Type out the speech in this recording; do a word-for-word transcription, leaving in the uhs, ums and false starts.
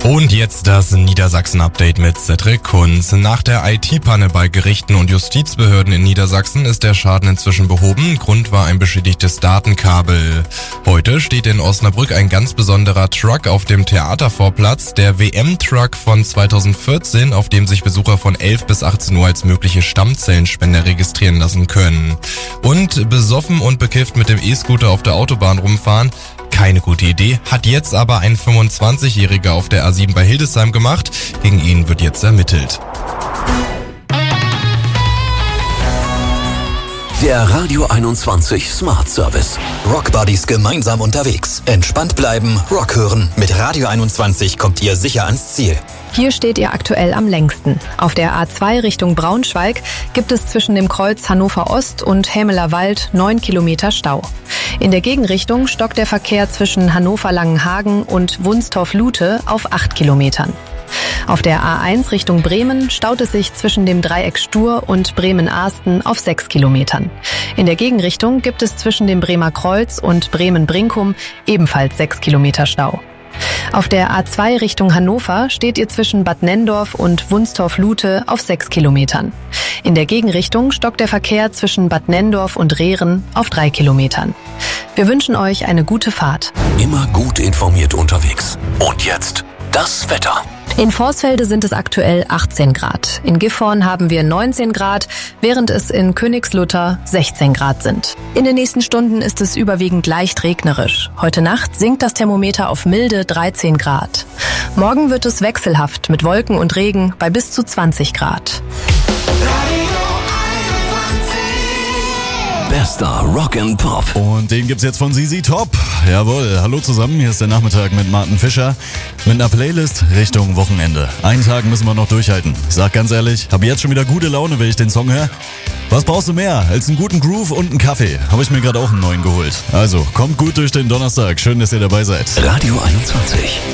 Und jetzt das Niedersachsen-Update mit Cedric Kunz. Nach der I T-Panne bei Gerichten und Justizbehörden in Niedersachsen ist der Schaden inzwischen behoben. Grund war ein beschädigtes Datenkabel. Heute steht in Osnabrück ein ganz besonderer Truck auf dem Theatervorplatz, der W M-Truck von zweitausendvierzehn, auf dem sich Besucher von elf bis achtzehn Uhr als mögliche Stammzellenspender registrieren lassen können. Und besoffen und bekifft mit dem E-Scooter auf der Autobahn rumfahren? Keine gute Idee, hat jetzt aber ein fünfundzwanzigjähriger auf der A sieben bei Hildesheim gemacht. Gegen ihn wird jetzt ermittelt. Der Radio einundzwanzig Smart Service. Rockbuddies gemeinsam unterwegs. Entspannt bleiben, Rock hören. Mit Radio einundzwanzig kommt ihr sicher ans Ziel. Hier steht ihr aktuell am längsten. Auf der A zwei Richtung Braunschweig gibt es zwischen dem Kreuz Hannover Ost und Hämeler Wald neun Kilometer Stau. In der Gegenrichtung stockt der Verkehr zwischen Hannover-Langenhagen und Wunstorf-Lute auf acht Kilometern. Auf der A eins Richtung Bremen staut es sich zwischen dem Dreieck Stur und Bremen-Ahsten auf sechs Kilometern. In der Gegenrichtung gibt es zwischen dem Bremer Kreuz und Bremen-Brinkum ebenfalls sechs Kilometer Stau. Auf der A zwei Richtung Hannover steht ihr zwischen Bad Nenndorf und Wunstorf-Lute auf sechs Kilometern. In der Gegenrichtung stockt der Verkehr zwischen Bad Nenndorf und Rehren auf drei Kilometern. Wir wünschen euch eine gute Fahrt. Immer gut informiert unterwegs. Und jetzt das Wetter. In Vorsfelde sind es aktuell achtzehn Grad. In Gifhorn haben wir neunzehn Grad, während es in Königslutter sechzehn Grad sind. In den nächsten Stunden ist es überwiegend leicht regnerisch. Heute Nacht sinkt das Thermometer auf milde dreizehn Grad. Morgen wird es wechselhaft mit Wolken und Regen bei bis zu zwanzig Grad. Bester Rock and Pop. Und den gibt's jetzt von Z Z Top. Jawohl, hallo zusammen, hier ist der Nachmittag mit Martin Fischer. Mit einer Playlist Richtung Wochenende. Einen Tag müssen wir noch durchhalten. Ich sag ganz ehrlich, habe jetzt schon wieder gute Laune, wenn ich den Song höre. Was brauchst du mehr als einen guten Groove und einen Kaffee? Habe ich mir gerade auch einen neuen geholt. Also, kommt gut durch den Donnerstag. Schön, dass ihr dabei seid. Radio einundzwanzig.